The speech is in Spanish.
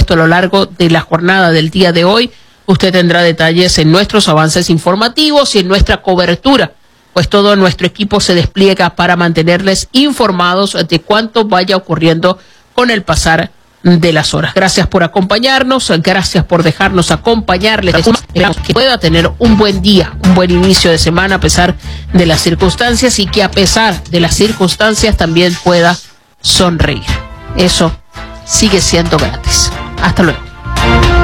supuesto, a lo largo de la jornada del día de hoy. Usted tendrá detalles en nuestros avances informativos y en nuestra cobertura, pues todo nuestro equipo se despliega para mantenerles informados de cuánto vaya ocurriendo con el pasar de las horas. Gracias por acompañarnos, gracias por dejarnos acompañarles. Esperamos que pueda tener un buen día, un buen inicio de semana a pesar de las circunstancias y que a pesar de las circunstancias también pueda sonreír. Eso sigue siendo gratis. Hasta luego.